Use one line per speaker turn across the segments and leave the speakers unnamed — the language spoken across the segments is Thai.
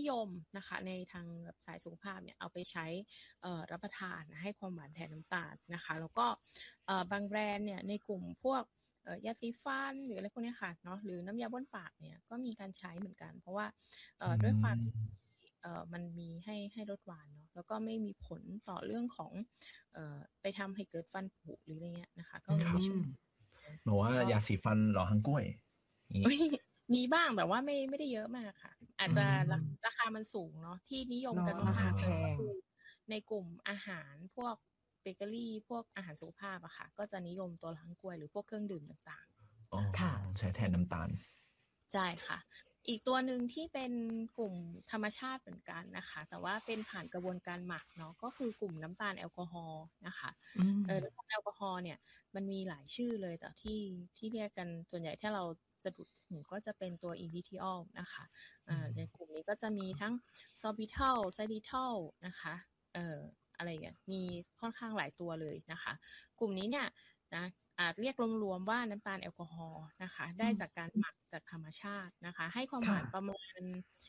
ยมนะคะในทางแบบสายสุขภาพเนี่ยเอาไปใช้รับประทานนะให้ความหวานแทนน้ำตาลนะคะแล้วก็บางแบรนด์เนี่ยในกลุ่มพวกยาสีฟันหรืออะไรพวกนี้ค่ะเนาะหรือน้ำยาบ้วนปากเนี่ยก็มีการใช้เหมือนกันเพราะว่าด้วยความมันมีให้ลดหวานเนาะแล้วก็ไม่มีผลต่อเรื่องของไปทำให้เกิดฟันผุหรืออะไรเงี้ยนะคะก็ไปช่วย
บอกว่ายาสีฟันหล่อฮังกล้วย
มีบ้างแต่ว่าไม่ได้เยอะมากค่ะอาจจะราคามันสูงเนาะที่นิยมกันมากๆก็คือในกลุ่มอาหารพวกเบเกอรี่พวกอาหารสุขภาพอะค่ะก็จะนิยมตัวฮังกล้วยหรือพวกเครื่องดื่มต่าง
ๆค่ะใช้แทนน้ำตาล
ใช่ค่ะอีกตัวหนึ่งที่เป็นกลุ่มธรรมชาติเหมือนกันนะคะแต่ว่าเป็นผ่านกระบวนการหมักเนาะก็คือกลุ่มน้ำตาลแอลกอฮอล์นะคะน้ำตาลแอลกอฮอล์เนี่ยมันมีหลายชื่อเลยแต่ที่เรียกกันส่วนใหญ่ถ้าเราสะดุดหูก็จะเป็นตัวอิริทิออลนะคะในกลุ่มนี้ก็จะมีทั้งซอร์บิทัลไซริทัลนะคะอะไรอย่างเงี้ยมีค่อนข้างหลายตัวเลยนะคะกลุ่มนี้เนี่ยนะเรียกรวมๆว่าน้ำตาลแอลกอฮอล์นะคะได้จากการหมักจากธรรมชาตินะคะให้ความหวานประมาณ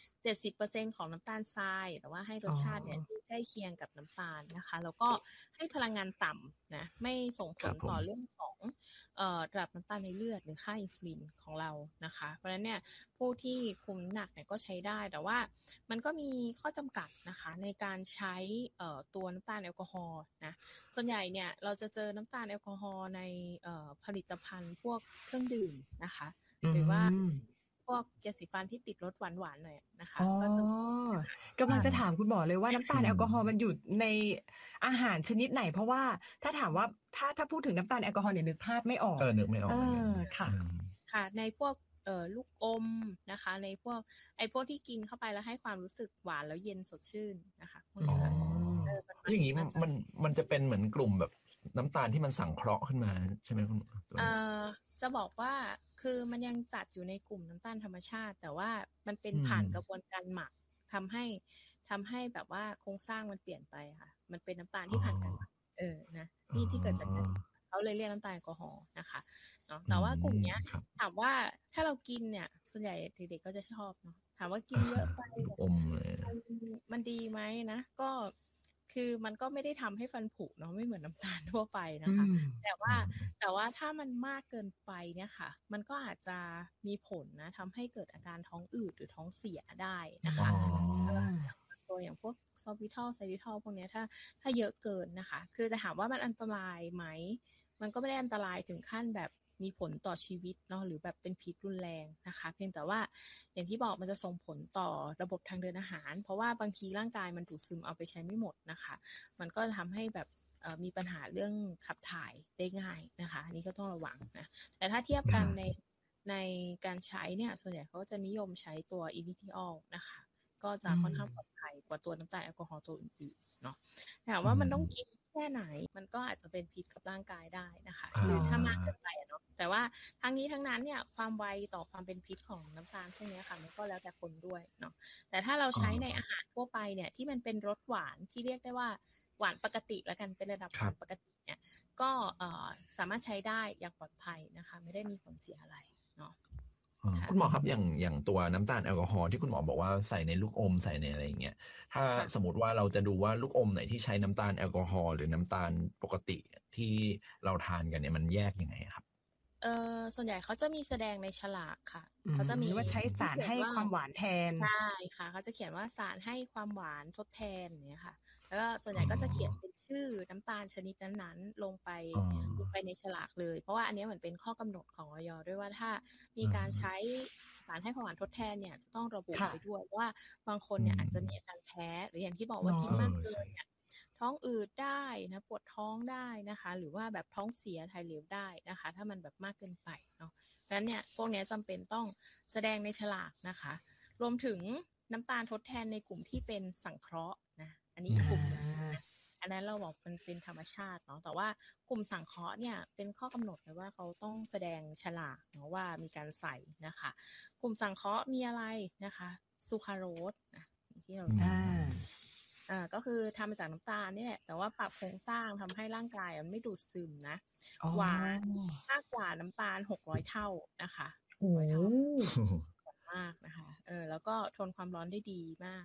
70% ของน้ำตาลทรายแต่ว่าให้รสชาติเนี่ยที่ใกล้เคียงกับน้ำตาลนะคะแล้วก็ให้พลังงานต่ำนะไม่ส่งผลต่อเรื่องของระดับน้ำตาลในเลือดหรือค่าอินซูลินของเรานะคะเพราะฉะนั้นเนี่ยผู้ที่คุมน้ำหนักเนี่ยก็ใช้ได้แต่ว่ามันก็มีข้อจำกัดนะคะในการใช้ตัวน้ำตาลแอลกอฮอล์นะส่วนใหญ่เนี่ยเราจะเจอน้ำตาลแอลกอฮอล์ในผลิตภัณฑ์พวกเครื่องดื่มนะคะหรือว่าพวกยาสีฟันที่ติดรสหวานๆหน่อยนะคะก็จะ
กำลังจะถามคุณหมอเลยว่าน้ำตาลแอลกอฮอล์มันอยู่ในอาหารชนิดไหนเพราะว่าถ้าถามว่าถ้าพูดถึงน้ำตาลแอลกอฮอล์เนี่ยนึกภาพไม่ออก
นึกไม่ออก
ค่ะ
ค่ะในพวกลูกอมนะคะในพวกที่กินเข้าไปแล้วให้ความรู้สึกหวานแล้วเย็นสดชื่นนะคะพวกนี้ค่ะ
อย่างนี้มันจะเป็นเหมือนกลุ่มแบบน้ำตาลที่มันสังเคราะห์ขึ้นมาใช่ไหมคุณ
จะบอกว่าคือมันยังจัดอยู่ในกลุ่มน้ำตาลธรรมชาติแต่ว่ามันเป็นผ่านกระบวนการหมักทำให้แบบว่าโครงสร้างมันเปลี่ยนไปค่ะมันเป็นน้ำตาลที่ผ่านการหมักนะที่เกิดจากการเขาเลยเรียกน้ำตาลแอลกอฮอล์นะคะเนาะแต่ว่ากลุ่มเนี้ยถามว่าถ้าเรากินเนี่ยส่วนใหญ่เด็กๆก็จะชอบเนาะถามว่ากินเยอะไปมันดีไหมนะก็คือมันก็ไม่ได้ทำให้ฟันผุเนาะไม่เหมือนน้ำตาลทั่วไปนะคะแต่ว่าถ้ามันมากเกินไปเนี่ยค่ะมันก็อาจจะมีผลนะทำให้เกิดอาการท้องอืดหรือท้องเสียได้นะคะตัวอย่างพวกซอร์บิทัลไซริทัลพวกนี้ถ้าเยอะเกินนะคะคือจะถามว่ามันอันตรายไหมมันก็ไม่ได้อันตรายถึงขั้นแบบมีผลต่อชีวิตเนาะหรือแบบเป็นพิษรุนแรงนะคะเพียงแต่ว่าอย่างที่บอกมันจะส่งผลต่อระบบทางเดินอาหารเพราะว่าบางทีร่างกายมันดูดซึมเอาไปใช้ไม่หมดนะคะมันก็ทำให้แบบมีปัญหาเรื่องขับถ่ายได้ง่ายนะคะอันนี้ก็ต้องระวังนะแต่ถ้าเทียบกันในการใช้เนี่ยส่วนใหญ่เขาจะนิยมใช้ตัวอิริทิออลนะคะก็จะค่อนข้างปลอดภัยกว่าตัวน้ำตาลแอลกอฮอล์ตัวอื่นๆเนาะแต่ว่ามันต้องกินแค่ไหนมันก็อาจจะเป็นพิษกับร่างกายได้นะคะหรือถ้ามากเกินไปเนาะแต่ว่าทั้งนี้ทั้งนั้นเนี่ยความไวต่อความเป็นพิษของน้ำตาลพวกนี้ค่ะมันก็แล้วแต่คนด้วยเนาะแต่ถ้าเราใช้ในอาหารทั่วไปเนี่ยที่มันเป็นรสหวานที่เรียกได้ว่าหวานปกติแล้วกันเป็นระดับหวานปกติเนี่ยก็สามารถใช้ได้อย่างปลอดภัยนะคะไม่ได้มีผลเสียอะไรเนาะ
คุณหมอครับอย่างตัวน้ำตาลแอลกอฮอล์ที่คุณหมอบอกว่าใส่ในลูกอมใส่ในอะไรอย่างเงี้ยถ้าสมมติว่าเราจะดูว่าลูกอมไหนที่ใช้น้ำตาลแอลกอฮอล์หรือน้ำตาลปกติที่เราทานกันเนี่ยมันแยกยังไงครับ
ส่วนใหญ่เขาจะมีแสดงในฉลากค่ะเขาจะมี
ว่าใช้สารให้ความหวานแทน
ใช่ค่ะเขาจะเขียนว่าสารให้ความหวานทดแทนอย่างเงี้ยค่ะแล้วก็ส่วนใหญ่ก็จะเขียนเป็นชื่อน้ำตาลชนิดนั้นๆลงไปในฉลากเลยเพราะว่าอันนี้เหมือนเป็นข้อกำหนดของอย.ด้วยว่าถ้ามีการใช้สารให้ความหวานทดแทนเนี่ยจะต้องระบุไปด้วยว่าบางคนเนี่ยอาจจะมีอาการแพ้หรืออย่างที่บอกว่ากินมากเกินเนี่ยท้องอืดได้นะปวดท้องได้นะคะหรือว่าแบบท้องเสียถ่ายเหลวได้นะคะถ้ามันแบบมากเกินไปเนาะดังนั้นเนี่ยพวกนี้จำเป็นต้องแสดงในฉลากนะคะรวมถึงน้ำตาลทดแทนในกลุ่มที่เป็นสังเคราะห์นะอันนี้อีกกลุ่มนึงนะอันนั้นเราบอกมันเป็นธรรมชาติเนาะแต่ว่ากลุ่มสังเคราะห์เนี่ยเป็นข้อกำหนดเลยว่าเขาต้องแสดงฉลากเนาะว่ามีการใส่นะคะกลุ่มสังเคราะห์มีอะไรนะคะซูคราโรสนะที่เราก็คือทำมาจากน้ำตาลนี่แหละแต่ว่าปรับโครงสร้างทำให้ร่างกายมันไม่ดูดซึมนะหวานมากกว่าน้ำตาล600เท่านะคะ600เท่ามากนะคะแล้วก็ทนความร้อนได้ดีมาก